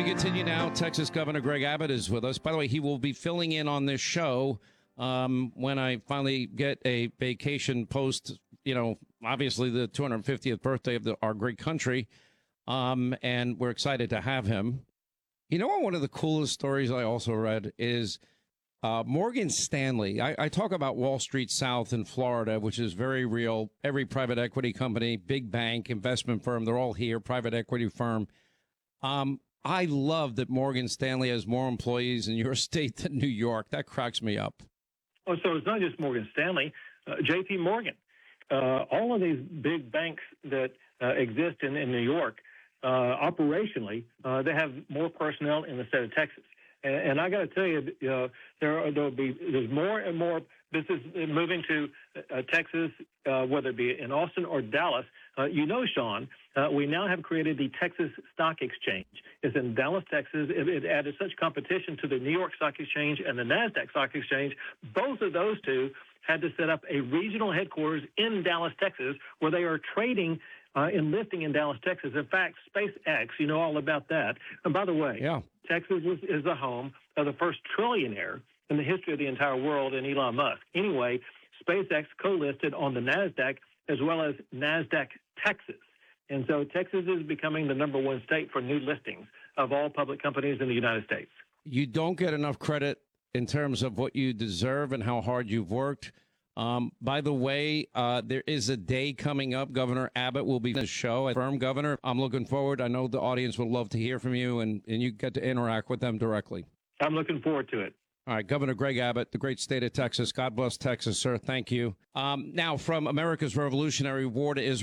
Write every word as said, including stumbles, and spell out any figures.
continue now. Texas Governor Greg Abbott is with us. By the way, he will be filling in on this show um, when I finally get a vacation post, you know, obviously the two hundred fiftieth birthday of the, our great country. Um, and we're excited to have him. You know, one of the coolest stories I also read is uh, Morgan Stanley. I, I talk about Wall Street South in Florida, which is very real. Every private equity company, big bank, investment firm, they're all here, private equity firm. Um, I love that Morgan Stanley has more employees in your state than New York. That cracks me up. Oh, so it's not just Morgan Stanley, uh, J P Morgan. Uh, all of these big banks that uh, exist in, in New York, uh, operationally, uh, they have more personnel in the state of Texas. And, and I got to tell you, uh, there are, there'll be there's more and more business moving to uh, Texas, uh, whether it be in Austin or Dallas. Uh, you know, Sean, uh, we now have created the Texas Stock Exchange. It's in Dallas, Texas. It, it added such competition to the New York Stock Exchange and the NASDAQ Stock Exchange. Both of those two had to set up a regional headquarters in Dallas, Texas, where they are trading uh, and listing in Dallas, Texas. In fact, SpaceX, you know all about that. And by the way, yeah. Texas is, is the home of the first trillionaire in the history of the entire world, in Elon Musk. Anyway, SpaceX co-listed on the NASDAQ as well as NASDAQ Texas. And so Texas is becoming the number one state for new listings of all public companies in the United States. You don't get enough credit in terms of what you deserve and how hard you've worked. Um, by the way, uh, there is a day coming up. Governor Abbott will be on the show. Firm Governor, I'm looking forward. I know the audience would love to hear from you, and, and you get to interact with them directly. I'm looking forward to it. All right, Governor Greg Abbott, the great state of Texas. God bless Texas, sir. Thank you. Um, now, from America's Revolutionary War to Israel.